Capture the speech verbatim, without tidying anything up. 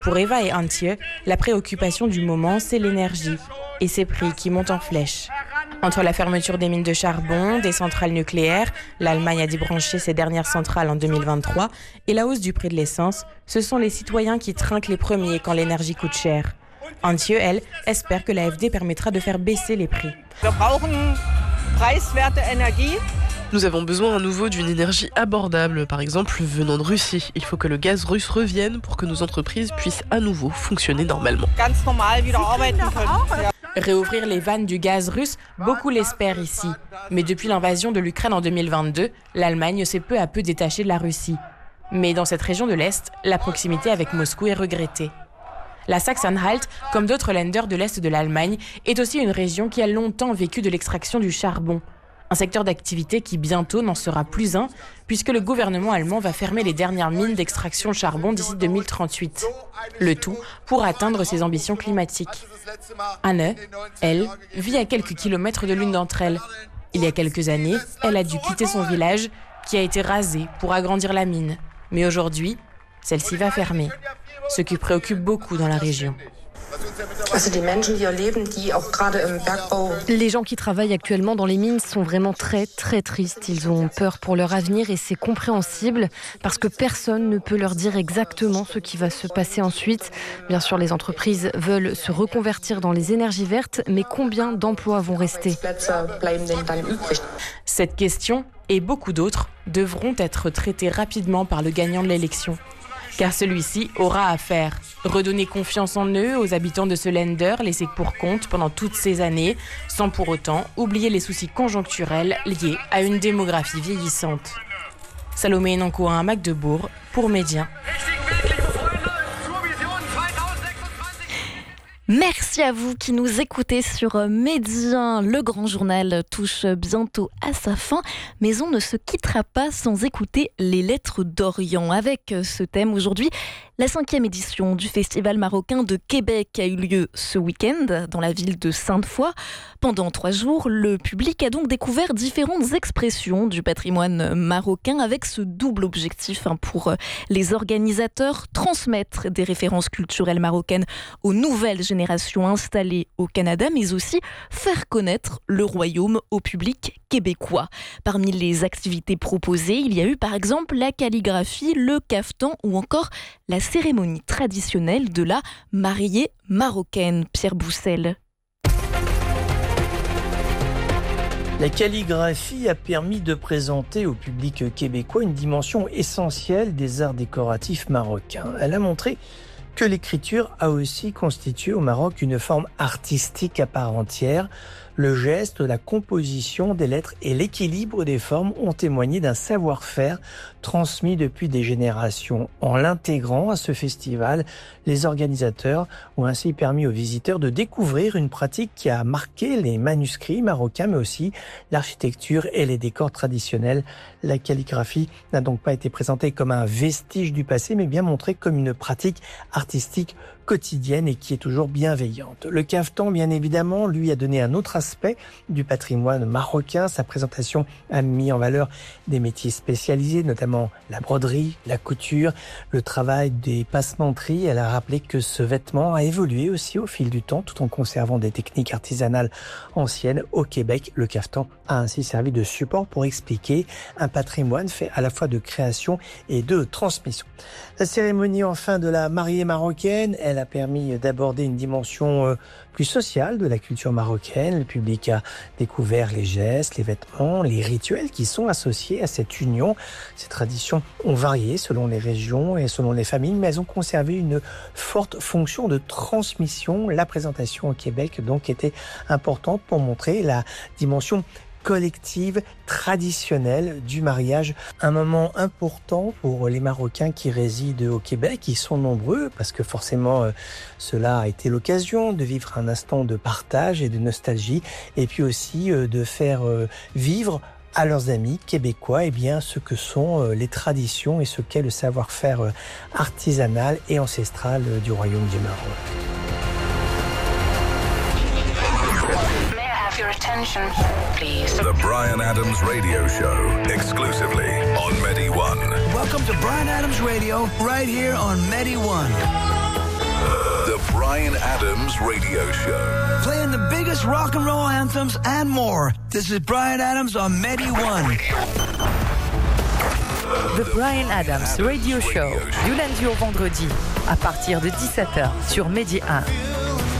Pour Eva et Antje, la préoccupation du moment, c'est l'énergie et ses prix qui montent en flèche. Entre la fermeture des mines de charbon, des centrales nucléaires, l'Allemagne a débranché ses dernières centrales en deux mille vingt-trois, et la hausse du prix de l'essence, ce sont les citoyens qui trinquent les premiers quand l'énergie coûte cher. Antje, elle, espère que l'A F D permettra de faire baisser les prix. Nous avons besoin à nouveau d'une énergie abordable, par exemple venant de Russie. Il faut que le gaz russe revienne pour que nos entreprises puissent à nouveau fonctionner normalement. Réouvrir les vannes du gaz russe, beaucoup l'espèrent ici. Mais depuis l'invasion de l'Ukraine en deux mille vingt-deux, l'Allemagne s'est peu à peu détachée de la Russie. Mais dans cette région de l'Est, la proximité avec Moscou est regrettée. La Saxe-Anhalt, comme d'autres länders de l'Est de l'Allemagne, est aussi une région qui a longtemps vécu de l'extraction du charbon. Un secteur d'activité qui bientôt n'en sera plus un, puisque le gouvernement allemand va fermer les dernières mines d'extraction de charbon d'ici deux mille trente-huit. Le tout pour atteindre ses ambitions climatiques. Anne, elle, vit à quelques kilomètres de l'une d'entre elles. Il y a quelques années, elle a dû quitter son village, qui a été rasé pour agrandir la mine. Mais aujourd'hui, celle-ci va fermer, ce qui préoccupe beaucoup dans la région. Les gens qui travaillent actuellement dans les mines sont vraiment très très tristes. Ils ont peur pour leur avenir et c'est compréhensible parce que personne ne peut leur dire exactement ce qui va se passer ensuite. Bien sûr, les entreprises veulent se reconvertir dans les énergies vertes, mais combien d'emplois vont rester ? Cette question et beaucoup d'autres devront être traitées rapidement par le gagnant de l'élection. Car celui-ci aura à faire redonner confiance en eux aux habitants de ce länder laissés pour compte pendant toutes ces années, sans pour autant oublier les soucis conjoncturels liés à une démographie vieillissante. Salomé Nankoa à Magdebourg pour Média. Merci à vous qui nous écoutez sur Média. Le grand journal touche bientôt à sa fin, mais on ne se quittera pas sans écouter les lettres d'Orient. Avec ce thème aujourd'hui, la cinquième édition du Festival marocain de Québec a eu lieu ce week-end dans la ville de Sainte-Foy. Pendant trois jours, le public a donc découvert différentes expressions du patrimoine marocain avec ce double objectif pour les organisateurs, transmettre des références culturelles marocaines aux nouvelles générations installées au Canada, mais aussi faire connaître le royaume au public québécois. Parmi les activités proposées, il y a eu par exemple la calligraphie, le caftan ou encore la cérémonie traditionnelle de la mariée marocaine. Pierre Boussel. La calligraphie a permis de présenter au public québécois une dimension essentielle des arts décoratifs marocains. Elle a montré que l'écriture a aussi constitué au Maroc une forme artistique à part entière. Le geste, la composition des lettres et l'équilibre des formes ont témoigné d'un savoir-faire transmis depuis des générations. En l'intégrant à ce festival, les organisateurs ont ainsi permis aux visiteurs de découvrir une pratique qui a marqué les manuscrits marocains, mais aussi l'architecture et les décors traditionnels. La calligraphie n'a donc pas été présentée comme un vestige du passé, mais bien montrée comme une pratique artistique quotidienne et qui est toujours bienveillante. Le caftan, bien évidemment, lui a donné un autre aspect du patrimoine marocain. Sa présentation a mis en valeur des métiers spécialisés, notamment la broderie, la couture, le travail des passementeries. Elle a rappelé que ce vêtement a évolué aussi au fil du temps, tout en conservant des techniques artisanales anciennes. Au Québec, le caftan a ainsi servi de support pour expliquer un patrimoine fait à la fois de création et de transmission. La cérémonie enfin de la mariée marocaine, elle a permis d'aborder une dimension plus sociale de la culture marocaine. Le public a découvert les gestes, les vêtements, les rituels qui sont associés à cette union. Ces traditions ont varié selon les régions et selon les familles, mais elles ont conservé une forte fonction de transmission. La présentation au Québec donc était importante pour montrer la dimension collective, traditionnelle du mariage. Un moment important pour les Marocains qui résident au Québec. Ils sont nombreux parce que forcément euh, cela a été l'occasion de vivre un instant de partage et de nostalgie et puis aussi euh, de faire euh, vivre à leurs amis québécois eh bien, ce que sont euh, les traditions et ce qu'est le savoir-faire euh, artisanal et ancestral euh, du Royaume du Maroc. Your attention, please. The Bryan Adams Radio Show, exclusively on Medi One. Welcome to Bryan Adams Radio, right here on Medi One. Bryan Adams Radio Show. Playing the biggest rock and roll anthems and more. This is Bryan Adams on Medi One. The Bryan Adams Radio Show, du lundi au vendredi, à partir de dix-sept heures sur Medi un.